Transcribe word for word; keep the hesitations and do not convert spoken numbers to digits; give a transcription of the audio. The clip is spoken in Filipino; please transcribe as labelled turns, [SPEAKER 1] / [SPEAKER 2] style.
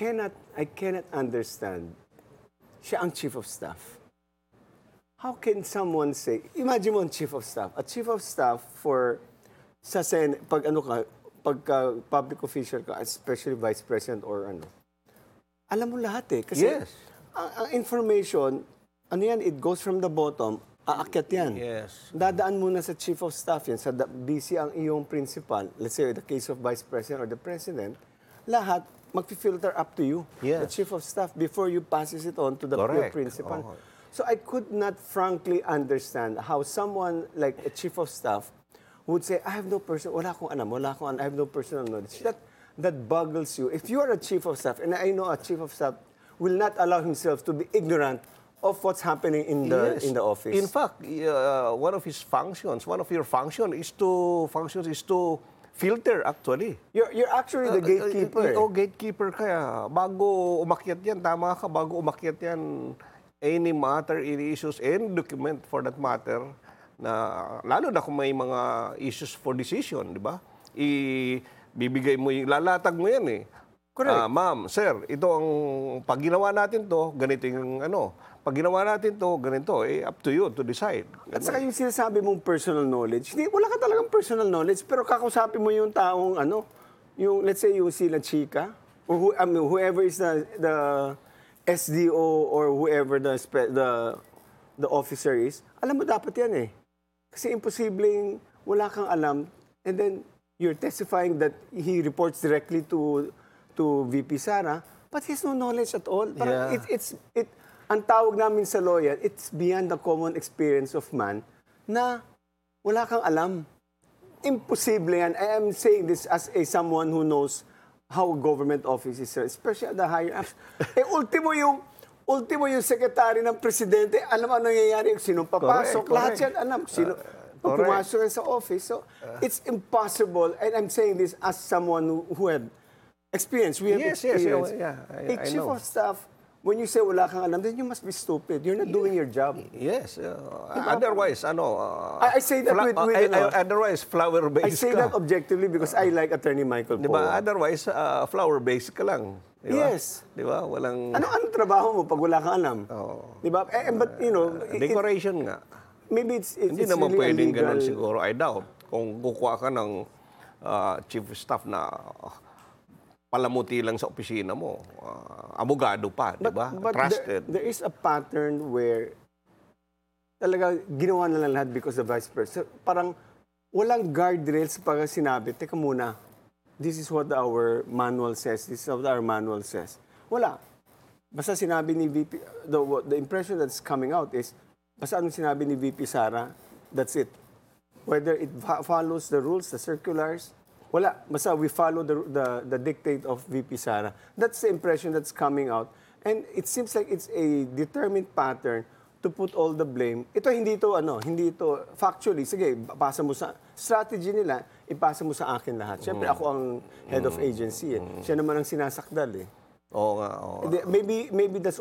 [SPEAKER 1] cannot, I cannot understand. Siya ang chief of staff. How can someone say, imagine mo ang chief of staff, a chief of staff for, sa Sen, pag ano ka, pagka public official ka, especially vice president or ano, alam mo lahat eh. Kasi
[SPEAKER 2] Yes.
[SPEAKER 1] ang, ang information, ano yan, it goes from the bottom, aakyat yan.
[SPEAKER 2] Yes.
[SPEAKER 1] Dadaan muna sa chief of staff yan, sa B C ang iyong principal, let's say the case of vice president or the president, lahat mag-filter up to you,
[SPEAKER 2] Yes.
[SPEAKER 1] the chief of staff, before you passes it on to the your
[SPEAKER 2] Correct.
[SPEAKER 1] principal.
[SPEAKER 2] Oo.
[SPEAKER 1] So I could not frankly understand how someone like a chief of staff would say, I have no person, wala akong alam, wala akong, I have no personal knowledge. That, that boggles you. If you are a chief of staff, and I know a chief of staff will not allow himself to be ignorant of what's happening in the
[SPEAKER 2] Yes.
[SPEAKER 1] in the office.
[SPEAKER 2] In fact, uh, one of his functions, one of your function is to functions is to filter actually.
[SPEAKER 1] You're, you're actually the gatekeeper.
[SPEAKER 2] Uh, uh, uh, oh, gatekeeper kaya. Bago umakyat yan, tama ka, bago umakyat yan, any matter, any issues, any document for that matter, na lalo na kung may mga issues for decision, di ba? Ibibigay mo, yung, lalatag mo yan eh.
[SPEAKER 1] Correct.
[SPEAKER 2] Ah, ma'am, sir, ito ang, pag ginawa natin to, ganito yung ano, pag ginawa natin to, ganito, eh, up to you to decide.
[SPEAKER 1] At saka yung sinasabi mong personal knowledge, hindi, wala ka talagang personal knowledge, pero kakausapin mo yung taong, ano, yung, let's say, yung sila chika, or who, I mean, whoever is the, the S D O or whoever the, spe- the, the officer is, alam mo dapat yan eh. Kasi imposibleng wala kang alam, and then you're testifying that he reports directly to to V P Sara, but he has no knowledge at all. Parang
[SPEAKER 2] Yeah.
[SPEAKER 1] it, it's, it, ang tawag namin sa lawyer, it's beyond the common experience of man na wala kang alam. Imposible yan. I am saying this as a someone who knows how government offices are, especially at the higher ups. Eh, ultimo yung, ultimo yung sekretary ng presidente, alam ano nangyayari, sino papasok,
[SPEAKER 2] Correct,
[SPEAKER 1] lahat
[SPEAKER 2] correct.
[SPEAKER 1] yan alam. Sino, pag
[SPEAKER 2] correct.
[SPEAKER 1] pumasok yan sa office. So, it's impossible, and I'm saying this as someone who, who had experience. We have
[SPEAKER 2] Yes, yes,
[SPEAKER 1] experience.
[SPEAKER 2] yeah, I-
[SPEAKER 1] a
[SPEAKER 2] I
[SPEAKER 1] chief
[SPEAKER 2] know.
[SPEAKER 1] of staff, when you say wala kang alam, then you must be stupid. You're not doing your job.
[SPEAKER 2] Yes. uh, otherwise, ano... uh,
[SPEAKER 1] I- I say that with- with,
[SPEAKER 2] I-
[SPEAKER 1] ano,
[SPEAKER 2] I- otherwise, flower-based
[SPEAKER 1] I say
[SPEAKER 2] ka.
[SPEAKER 1] that objectively because I like Attorney Michael
[SPEAKER 2] Di
[SPEAKER 1] Poe.
[SPEAKER 2] ba? Otherwise, uh, flower-based ka lang. Di ba?
[SPEAKER 1] Yes.
[SPEAKER 2] Di ba? Walang...
[SPEAKER 1] Ano ang trabaho mo pag wala kang alam?
[SPEAKER 2] Oo.
[SPEAKER 1] Di ba? Eh, but, you know, it- it-
[SPEAKER 2] Decoration nga.
[SPEAKER 1] maybe it's, it's,
[SPEAKER 2] Hindi
[SPEAKER 1] it's
[SPEAKER 2] naman
[SPEAKER 1] really
[SPEAKER 2] pwedeng
[SPEAKER 1] illegal.
[SPEAKER 2] ganun siguro. I doubt. Kung kukuha ka ng uh, chief of staff na uh, palamuti lang sa opisina mo, uh, abogado pa, di ba?
[SPEAKER 1] But
[SPEAKER 2] Trusted.
[SPEAKER 1] There, there is a pattern where talaga ginawa na lang lahat because the vice president. Parang walang guardrails pag sinabi, teka muna, this is what our manual says, this is what our manual says. Wala. Basta sinabi ni V P, the, the impression that's coming out is, basta anong sinabi ni V P Sara, that's it. Whether it fa- follows the rules, the circulars, wala. Basta we follow the, the, the dictate of V P Sara. That's the impression that's coming out. And it seems like it's a determined pattern to put all the blame. Ito hindi ito ano, hindi ito factually. Sige, pasa mo sa strategy nila, ipasa mo sa akin lahat. Siyempre ako ang head of agency eh. Siya naman ang sinasakdal eh.
[SPEAKER 2] Oo nga, oo.
[SPEAKER 1] Maybe maybe that's